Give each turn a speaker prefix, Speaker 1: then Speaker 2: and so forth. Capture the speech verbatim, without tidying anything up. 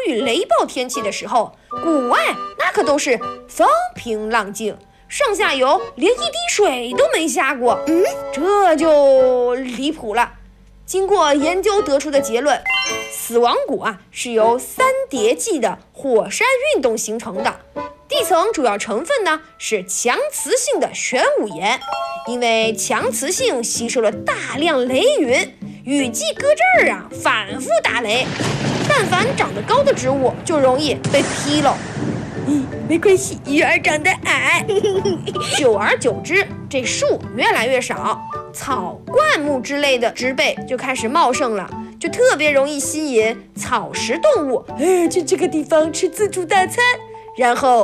Speaker 1: 雨雷暴天气的时候，谷外那可都是风平浪静，上下游连一滴水都没下过。嗯，这就离谱了。经过研究得出的结论，死亡谷啊是由三叠纪的火山运动形成的。地层主要成分呢是强磁性的玄武岩，因为强磁性吸收了大量雷云，雨季搁这儿啊反复打雷，但凡长得高的植物就容易被劈喽。嗯，没关系，鱼儿长得矮。久而久之，这树越来越少，草、灌木之类的植被就开始茂盛了，就特别容易吸引草食动物，哎，去这个地方吃自助大餐，然后